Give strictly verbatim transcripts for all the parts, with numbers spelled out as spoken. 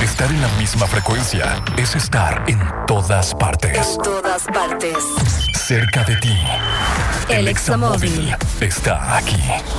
Estar en la misma frecuencia es estar en todas partes. En todas partes. Cerca de ti. El Examóvil está aquí.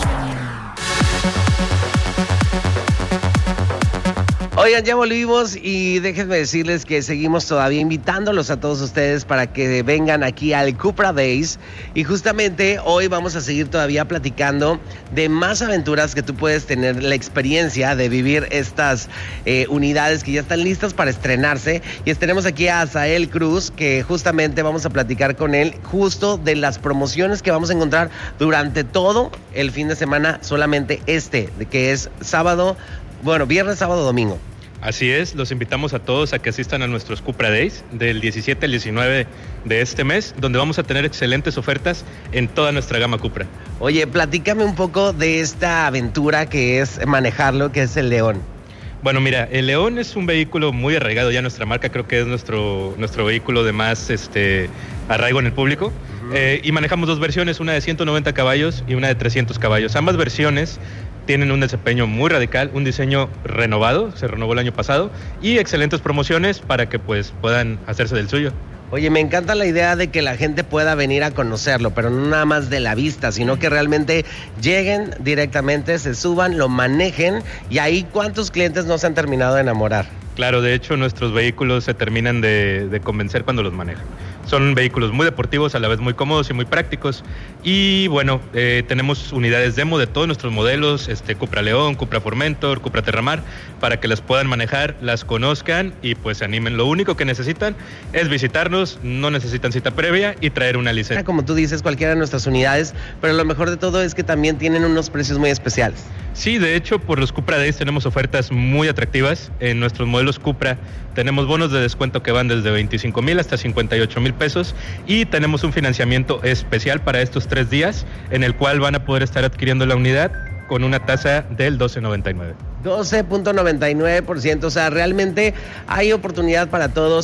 Oigan, ya volvimos y déjenme decirles que seguimos todavía invitándolos a todos ustedes para que vengan aquí al Cupra Days, y justamente hoy vamos a seguir todavía platicando de más aventuras que tú puedes tener la experiencia de vivir estas eh, unidades que ya están listas para estrenarse, y tenemos aquí a Asael Cruz, que justamente vamos a platicar con él justo de las promociones que vamos a encontrar durante todo el fin de semana, solamente este, que es sábado, bueno, viernes, sábado, domingo. Así es, los invitamos a todos a que asistan a nuestros Cupra Days del diecisiete al diecinueve de este mes, donde vamos a tener excelentes ofertas en toda nuestra gama Cupra. Oye, platícame un poco de esta aventura que es manejarlo, que es el León. Bueno, mira, el León es un vehículo muy arraigado ya a nuestra marca, creo que es nuestro, nuestro vehículo de más este, arraigo en el público. Uh-huh. eh, y manejamos dos versiones, una de ciento noventa caballos y una de trescientos caballos. Ambas versiones tienen un desempeño muy radical, un diseño renovado, se renovó el año pasado, y excelentes promociones para que pues puedan hacerse del suyo. Oye, me encanta la idea de que la gente pueda venir a conocerlo, pero no nada más de la vista, sino que realmente lleguen directamente, se suban, lo manejen, y ahí ¿cuántos clientes no se han terminado de enamorar? Claro, de hecho nuestros vehículos se terminan de, de convencer cuando los manejan. Son vehículos muy deportivos, a la vez muy cómodos y muy prácticos. Y bueno, eh, tenemos unidades demo de todos nuestros modelos, este, Cupra León, Cupra Formentor, Cupra Terramar, para que las puedan manejar, las conozcan y pues se animen. Lo único que necesitan es visitarnos, no necesitan cita previa y traer una licencia. Como tú dices, cualquiera de nuestras unidades, pero lo mejor de todo es que también tienen unos precios muy especiales. Sí, de hecho, por los Cupra Days tenemos ofertas muy atractivas. En nuestros modelos Cupra tenemos bonos de descuento que van desde veinticinco mil hasta cincuenta y ocho mil pesos, y tenemos un financiamiento especial para estos tres días en el cual van a poder estar adquiriendo la unidad con una tasa del doce noventa y nueve. doce punto noventa y nueve por ciento, o sea, realmente hay oportunidad para todos.